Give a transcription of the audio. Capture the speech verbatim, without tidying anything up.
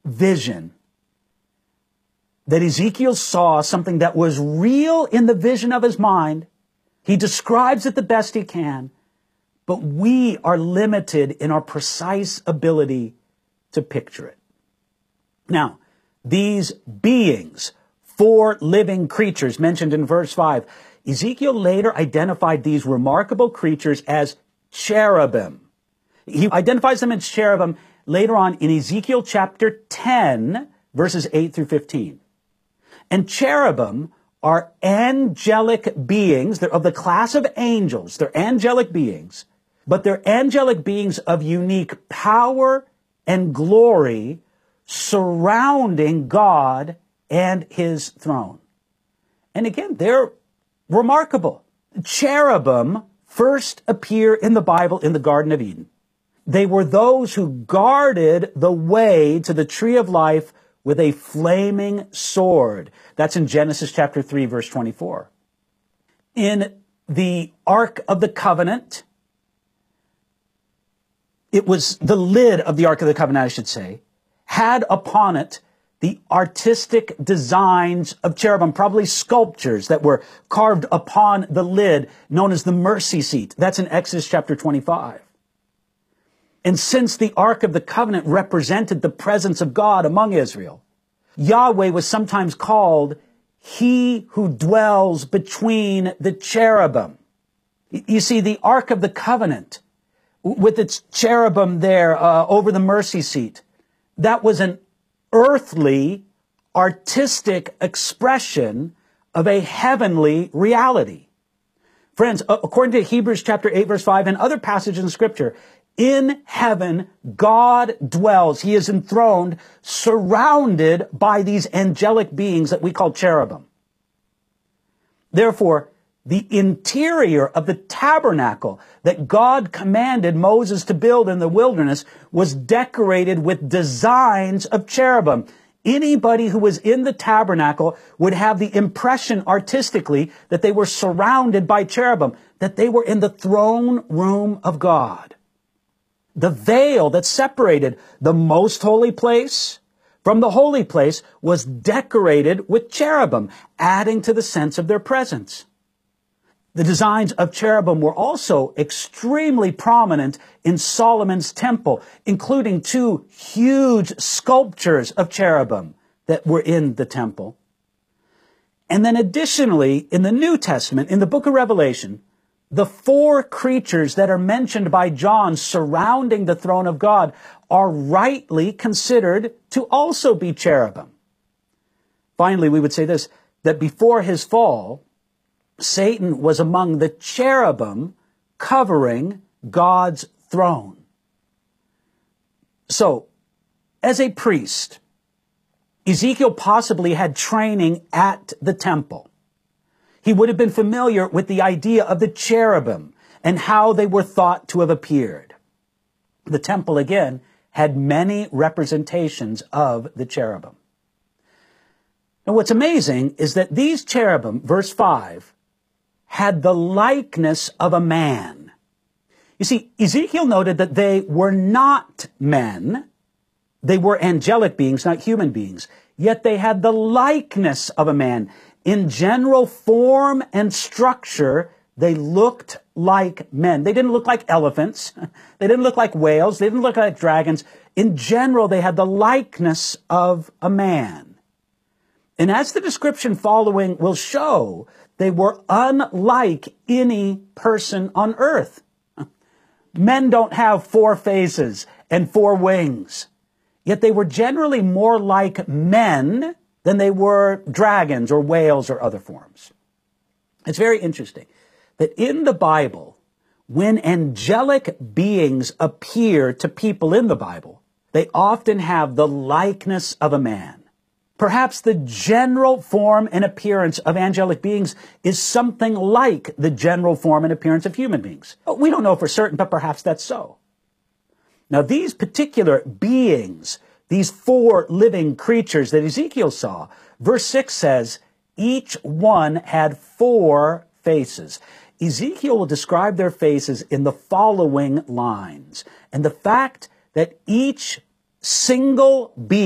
vision that Ezekiel saw, something that was real in the vision of his mind. He describes it the best he can, but we are limited in our precise ability to picture it. Now, these beings, four living creatures mentioned in verse five, Ezekiel later identified these remarkable creatures as cherubim. He identifies them as cherubim later on in Ezekiel chapter ten, verses eight through fifteen. And cherubim are angelic beings. They're of the class of angels. They're angelic beings, but they're angelic beings of unique power and glory surrounding God and his throne. And again, they're remarkable. Cherubim first appear in the Bible in the Garden of Eden. They were those who guarded the way to the tree of life with a flaming sword. That's in Genesis chapter three, verse twenty-four. In the Ark of the Covenant, it was the lid of the Ark of the Covenant, I should say, had upon it the artistic designs of cherubim, probably sculptures that were carved upon the lid, known as the mercy seat. That's in Exodus chapter twenty-five. And since the Ark of the Covenant represented the presence of God among Israel, Yahweh was sometimes called He who dwells between the cherubim. You see, the Ark of the Covenant, with its cherubim there uh, over the mercy seat, that was an earthly, artistic expression of a heavenly reality. Friends, according to Hebrews chapter eight, verse five, and other passages in Scripture, in heaven, God dwells. He is enthroned, surrounded by these angelic beings that we call cherubim. Therefore, the interior of the tabernacle that God commanded Moses to build in the wilderness was decorated with designs of cherubim. Anybody who was in the tabernacle would have the impression artistically that they were surrounded by cherubim, that they were in the throne room of God. The veil that separated the most holy place from the holy place was decorated with cherubim, adding to the sense of their presence. The designs of cherubim were also extremely prominent in Solomon's temple, including two huge sculptures of cherubim that were in the temple. And then additionally, in the New Testament, in the book of Revelation, the four creatures that are mentioned by John surrounding the throne of God are rightly considered to also be cherubim. Finally, we would say this, that before his fall, Satan was among the cherubim covering God's throne. So, as a priest, Ezekiel possibly had training at the temple. He would have been familiar with the idea of the cherubim and how they were thought to have appeared. The temple, again, had many representations of the cherubim. Now, what's amazing is that these cherubim, verse five, had the likeness of a man. You see, Ezekiel noted that they were not men. They were angelic beings, not human beings. Yet they had the likeness of a man. In general form and structure, they looked like men. They didn't look like elephants. They didn't look like whales. They didn't look like dragons. In general, they had the likeness of a man. And as the description following will show, they were unlike any person on earth. Men don't have four faces and four wings. Yet they were generally more like men than they were dragons or whales or other forms. It's very interesting that in the Bible, when angelic beings appear to people in the Bible, they often have the likeness of a man. Perhaps the general form and appearance of angelic beings is something like the general form and appearance of human beings. We don't know for certain, but perhaps that's so. Now, these particular beings, these four living creatures that Ezekiel saw, verse six says, each one had four faces. Ezekiel will describe their faces in the following lines. And the fact that each single being